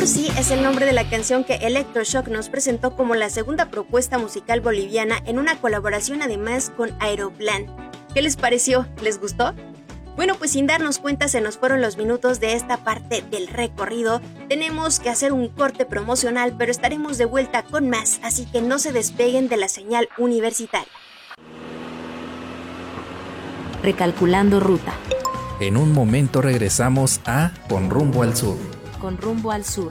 Cursi es el nombre de la canción que Electroshock nos presentó como la segunda propuesta musical boliviana en una colaboración además con Aeroplan. ¿Qué les pareció? ¿Les gustó? Bueno, pues sin darnos cuenta se nos fueron los minutos de esta parte del recorrido. Tenemos que hacer un corte promocional, pero estaremos de vuelta con más, así que no se despeguen de la señal universitaria. Recalculando ruta. En un momento regresamos a Con Rumbo al Sur. Con rumbo al sur.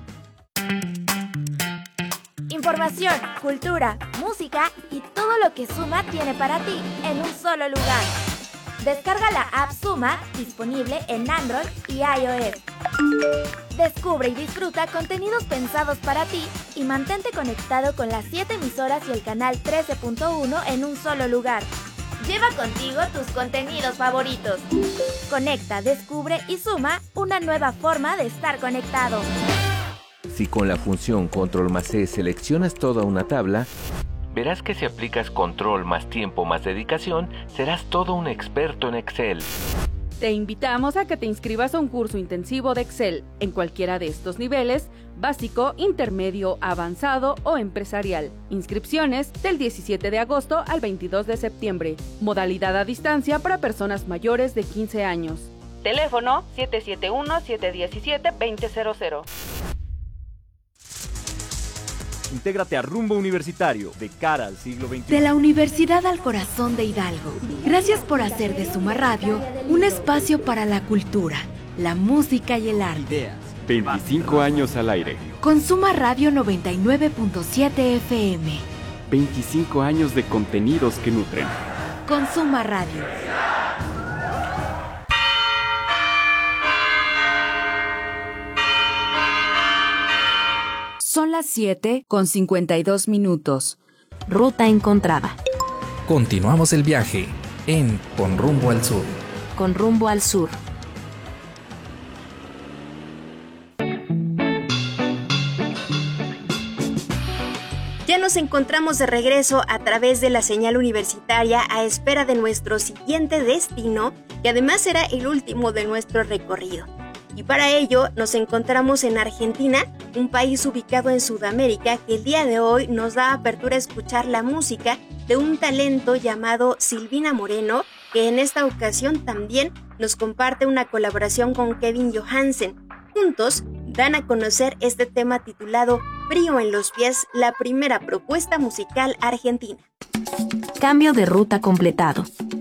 Información, cultura, música y todo lo que Suma tiene para ti en un solo lugar. Descarga la app Suma, disponible en Android y iOS. Descubre y disfruta contenidos pensados para ti y mantente conectado con las 7 emisoras y el canal 13.1 en un solo lugar. Lleva contigo tus contenidos favoritos. Conecta, descubre y suma una nueva forma de estar conectado. Si con la función Control más C seleccionas toda una tabla, verás que si aplicas Control más tiempo más dedicación, serás todo un experto en Excel. Te invitamos a que te inscribas a un curso intensivo de Excel en cualquiera de estos niveles, básico, intermedio, avanzado o empresarial. Inscripciones del 17 de agosto al 22 de septiembre. Modalidad a distancia para personas mayores de 15 años. Teléfono 771-717-2000. Intégrate a Rumbo Universitario, de cara al siglo XXI. De la Universidad al Corazón de Hidalgo. Gracias por hacer de Suma Radio un espacio para la cultura, la música y el arte. Ideas. 25 años al aire. Con Suma Radio 99.7 FM. 25 años de contenidos que nutren. Con Suma Radio. Son las 7:52. Ruta encontrada. Continuamos el viaje en Con Rumbo al Sur. Con rumbo al sur. Ya nos encontramos de regreso a través de la señal universitaria a espera de nuestro siguiente destino, que además será el último de nuestro recorrido. Y para ello nos encontramos en Argentina, un país ubicado en Sudamérica que el día de hoy nos da apertura a escuchar la música de un talento llamado Silvina Moreno, que en esta ocasión también nos comparte una colaboración con Kevin Johansen. Juntos dan a conocer este tema titulado Frío en los pies, la primera propuesta musical argentina. Cambio de ruta completado.